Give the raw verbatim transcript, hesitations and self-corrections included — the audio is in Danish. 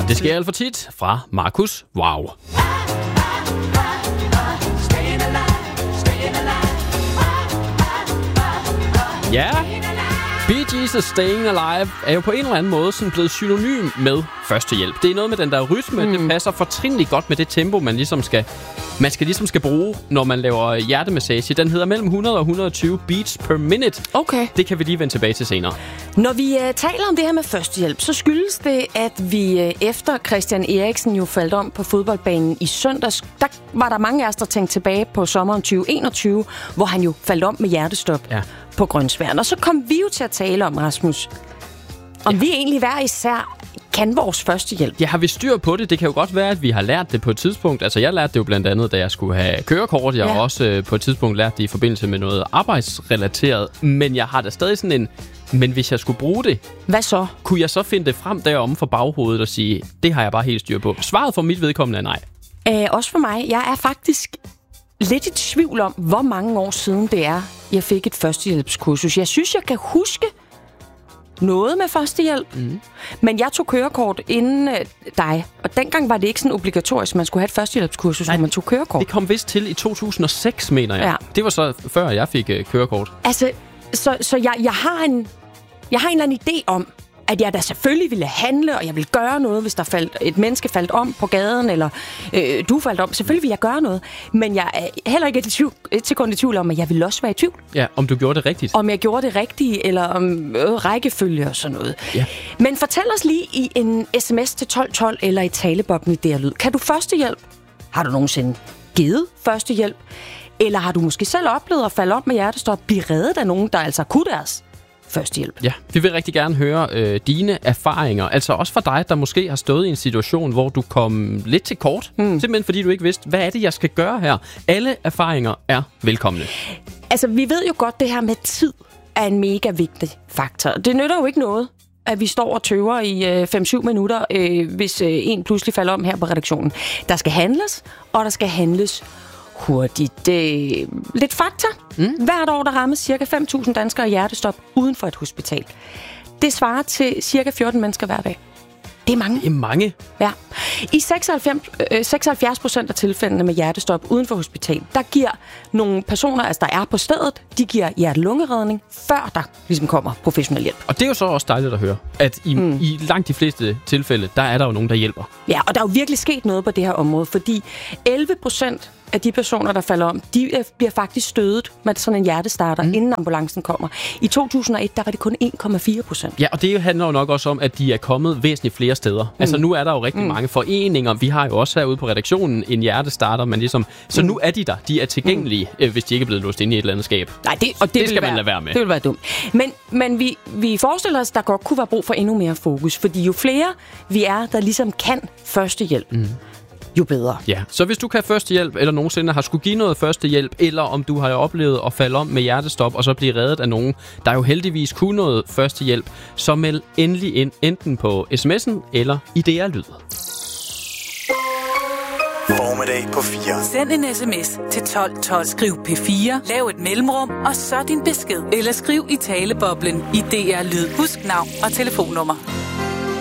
Det sker alt for tit fra Markus Wow. Ja, Bee Gees' Staying Alive er jo på en eller anden måde sådan blevet synonym med førstehjælp. Det er noget med den der rytme, mm. det passer fortrinligt godt med det tempo, man ligesom skal, man skal, ligesom skal bruge, når man laver hjertemassage. Den hedder mellem hundrede og et hundrede og tyve beats per minute. Okay. Det kan vi lige vende tilbage til senere. Når vi uh, taler om det her med førstehjælp, så skyldes det, at vi uh, efter Christian Eriksen jo faldt om på fodboldbanen i søndags, der var der mange af os, der tænkte tilbage på sommeren tyve enogtyve, hvor han jo faldt om med hjertestop. Ja. På Grønsværen. Og så kom vi jo til at tale om, Rasmus, om ja. vi egentlig hver især kan vores førstehjælp. Ja, har vi styr på det? Det kan jo godt være, at vi har lært det på et tidspunkt. Altså, jeg lærte det jo blandt andet, da jeg skulle have kørekort. Jeg ja. har også øh, på et tidspunkt lært det i forbindelse med noget arbejdsrelateret. Men jeg har da stadig sådan en... Men hvis jeg skulle bruge det... Hvad så? Kunne jeg så finde det frem deromme for baghovedet og sige, det har jeg bare helt styr på? Svaret for mit vedkommende er nej. Æh, også for mig. Jeg er faktisk lidt i tvivl om, hvor mange år siden det er, jeg fik et førstehjælpskursus. Jeg synes, jeg kan huske noget med førstehjælp, mm. men jeg tog kørekort inden øh, dig, og dengang var det ikke sådan obligatorisk, man skulle have et førstehjælpskursus, når man tog kørekort. Det kom vist til i to tusind og seks, mener jeg. Ja. Det var så før jeg fik øh, kørekort. Altså, så, så jeg, jeg, har en, jeg har en eller anden idé om, at jeg da selvfølgelig ville handle, og jeg ville gøre noget, hvis der faldt, et menneske faldt om på gaden, eller øh, du faldt om. selvfølgelig ville jeg gøre noget, men jeg er heller ikke et, tvivl, et sekund i tvivl om, at jeg ville også være i tvivl. Ja, om du gjorde det rigtigt. Om jeg gjorde det rigtigt, eller om øh, rækkefølge og sådan noget. Ja. Men fortæl os lige i en sms til tolv tolv, eller i talebobben i D R Lyd. Kan du førstehjælp? Har du nogensinde givet førstehjælp? Eller har du måske selv oplevet at falde om med hjertestop, blive reddet af nogen, der altså kunne deres førstehjælp? Ja, vi vil rigtig gerne høre øh, dine erfaringer. Altså også for dig, der måske har stået i en situation, hvor du kom lidt til kort. Mm. Simpelthen fordi du ikke vidste, hvad er det, jeg skal gøre her? Alle erfaringer er velkomne. Altså, vi ved jo godt, det her med tid er en mega vigtig faktor. Det nytter jo ikke noget, at vi står og tøver i øh, fem syv minutter, øh, hvis øh, en pludselig falder om her på redaktionen. Der skal handles, og der skal handles hurtigt. Øh, lidt fakta. Mm. Hvert år, der rammes cirka fem tusind danskere i hjertestop uden for et hospital. Det svarer til cirka fjorten mennesker hver dag. Det er mange. Det er mange. Ja. I seksoghalvfjerds procent af tilfældene med hjertestop uden for hospital, der giver nogle personer, altså der er på stedet, de giver hjerte-lungeredning, før der ligesom kommer professionel hjælp. Og det er jo så også dejligt at høre, at i, mm. i langt de fleste tilfælde, der er der jo nogen, der hjælper. Ja, og der er jo virkelig sket noget på det her område, fordi elleve procent af de personer, der falder om, de bliver faktisk stødet med sådan en hjertestarter, mm. inden ambulancen kommer. I to tusind og et, der var det kun en komma fire procent. Ja, og det handler jo nok også om, at de er kommet væsentligt flere steder. Mm. Altså nu er der jo rigtig mm. mange foreninger. Vi har jo også herude på redaktionen en hjertestarter, men ligesom, så mm. nu er de der. De er tilgængelige, mm. hvis de ikke er blevet låst inde i et eller andet skab. Nej, det, og det, det skal være, man lade være med. Det vil være dumt. Men, men vi, vi forestiller os, at der godt kunne være brug for endnu mere fokus, fordi jo flere vi er, der ligesom kan førstehjælp, mm. jo bedre. Ja, så hvis du kan førstehjælp, eller nogensinde har skulle give noget førstehjælp, eller om du har oplevet at falde om med hjertestop, og så blive reddet af nogen, der jo heldigvis kunne noget førstehjælp, så meld endelig ind, enten på sms'en eller i D R Lyd. Formiddag på fire. Send en sms til tolv tolv. Skriv P fire, lav et mellemrum, og så din besked. Eller skriv i taleboblen i D R Lyd. Husk navn og telefonnummer.